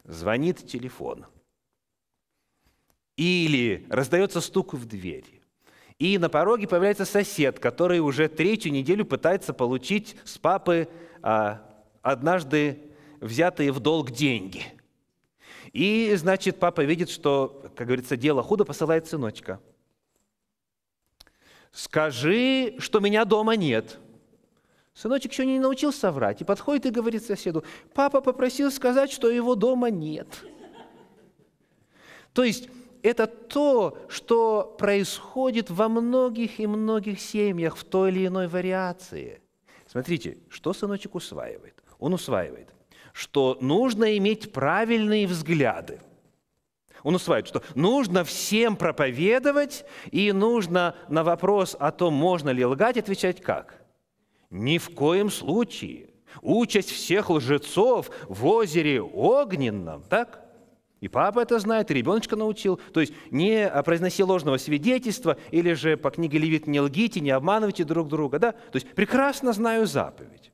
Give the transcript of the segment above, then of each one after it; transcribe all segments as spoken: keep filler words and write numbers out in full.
звонит телефон. Или раздается стук в дверь. И на пороге появляется сосед, который уже третью неделю пытается получить с папы а, однажды взятые в долг деньги. И, значит, папа видит, что, как говорится, дело худо, посылает сыночка. «Скажи, что меня дома нет». Сыночек еще не научился врать, и подходит и говорит соседу: «Папа попросил сказать, что его дома нет». То есть это то, что происходит во многих и многих семьях в той или иной вариации. Смотрите, что сыночек усваивает? Он усваивает, что нужно иметь правильные взгляды. Он усваивает, что нужно всем проповедовать, и нужно на вопрос о том, можно ли лгать, отвечать как? Ни в коем случае. Участь всех лжецов в озере огненном, так? И папа это знает, и ребеночка научил. То есть не произноси ложного свидетельства, или же по книге Левит не лгите, не обманывайте друг друга. Да? То есть прекрасно знаю заповедь.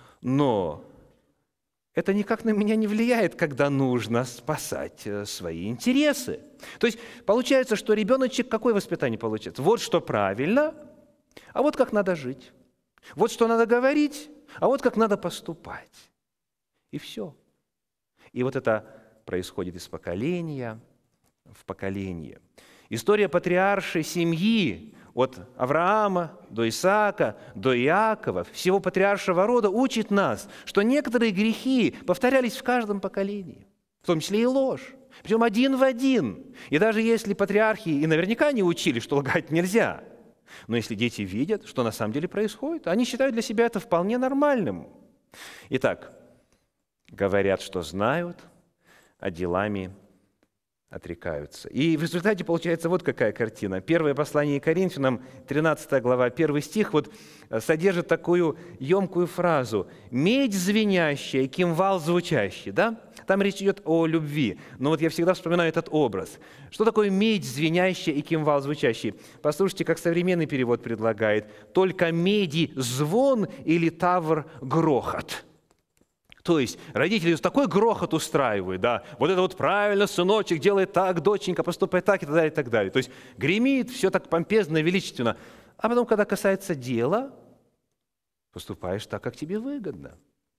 Но это никак на меня не влияет, когда нужно спасать свои интересы. То есть получается, что ребеночек какое воспитание получает? Вот что правильно, а вот как надо жить. Вот что надо говорить, а вот как надо поступать. И все. И вот это происходит из поколения в поколение. История патриаршей семьи от Авраама до Исаака, до Иакова, всего патриаршего рода учит нас, что некоторые грехи повторялись в каждом поколении, в том числе и ложь, причем один в один. И даже если патриархи и наверняка не учили, что лгать нельзя, но если дети видят, что на самом деле происходит, они считают для себя это вполне нормальным. Итак, говорят, что знают, а делами отрекаются. И в результате получается вот какая картина. Первое послание Коринфянам, тринадцатая глава, первый стих, вот содержит такую емкую фразу: «Медь звенящая, кимвал звучащий». Да? Там речь идет о любви. Но вот я всегда вспоминаю этот образ. Что такое медь звенящая и кимвал звучащий? Послушайте, как современный перевод предлагает: «Только меди звон или тавр грохот». То есть родители такой грохот устраивают, да, вот это вот правильно, сыночек, делай так, доченька, поступай так и так далее, и так далее. То есть гремит, все так помпезно, величественно. А потом, когда касается дела, поступаешь так, как тебе выгодно.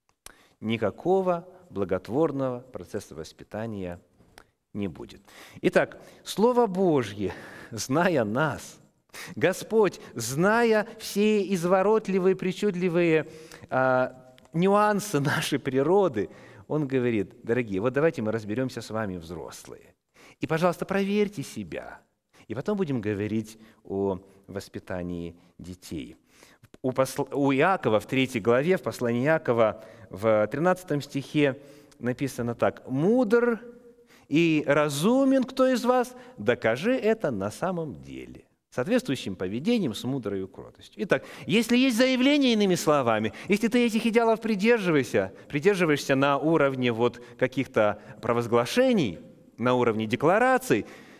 Никакого благотворного процесса воспитания не будет. Итак, Слово Божье, зная нас, Господь, зная все изворотливые, причудливые а, нюансы нашей природы, Он говорит: дорогие, вот давайте мы разберемся с вами, взрослые. И, пожалуйста, проверьте себя. И потом будем говорить о воспитании детей. У, посл... у Иакова в третьей главе, в послании Иакова, в тринадцатом стихе написано так: «Мудр и разумен кто из вас? Докажи это на самом деле». Соответствующим поведением, с мудрой кротостью. Итак, если есть заявление, иными словами, если ты этих идеалов придерживаешься, придерживаешься на уровне вот каких-то провозглашений, на уровне деклараций,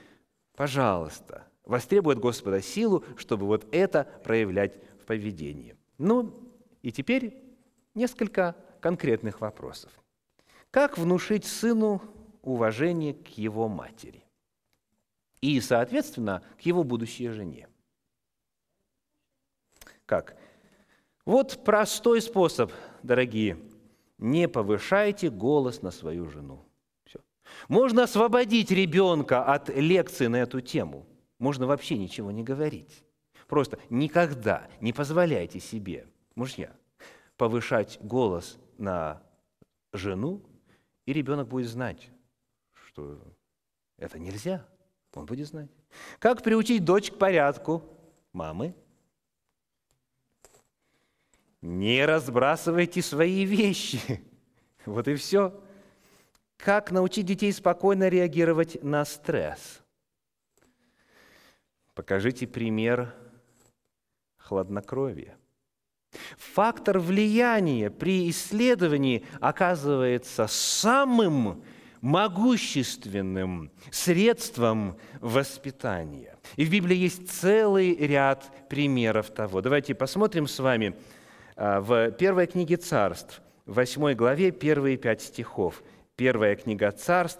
пожалуйста, востребуй от Господа силу, чтобы вот это проявлять в поведении. Ну, и теперь несколько конкретных вопросов. Как внушить сыну уважение к его матери? И, соответственно, к его будущей жене. Как? Вот простой способ, дорогие. Не повышайте голос на свою жену. Все. Можно освободить ребенка от лекции на эту тему. Можно вообще ничего не говорить. Просто никогда не позволяйте себе, мужья, повышать голос на жену, и ребенок будет знать, что это нельзя. Он будет знать. Как приучить дочь к порядку? Мамы, не разбрасывайте свои вещи. Вот и все. Как научить детей спокойно реагировать на стресс? Покажите пример хладнокровия. Фактор влияния при исследовании оказывается самым могущественным средством воспитания. И в Библии есть целый ряд примеров того. Давайте посмотрим с вами в первой книге Царств, в восьмой главе, первые пять стихов. Первая книга Царств,